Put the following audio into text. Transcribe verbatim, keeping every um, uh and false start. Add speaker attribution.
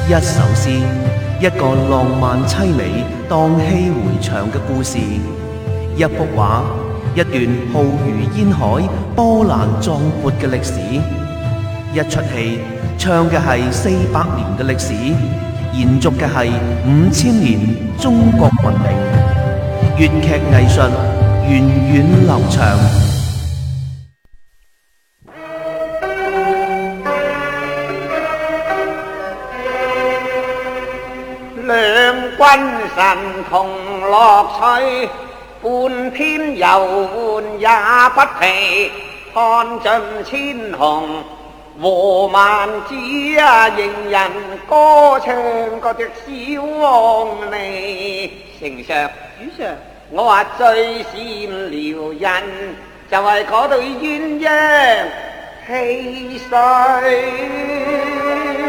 Speaker 1: 一首詩，一個浪漫淒美、蕩氣迴腸嘅故事；一幅畫，一段浩如煙海、波瀾壯闊嘅歷史；一出戲，唱嘅係四百年嘅歷史，延續嘅係五千年中國文明。粵劇藝術源遠流長。
Speaker 2: 兩君神同樂趣，半篇遊玩也不疲。看盡千紅和萬紫啊，迎人歌唱嗰隻小黃鸝。丞相，主上，我話最羨撩人就係嗰對鴛鴦戲水。